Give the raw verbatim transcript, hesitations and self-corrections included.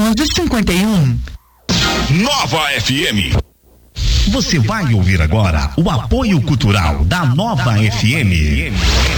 menos de cinquenta e um. Nova F M. Você vai ouvir agora o apoio cultural da Nova F M.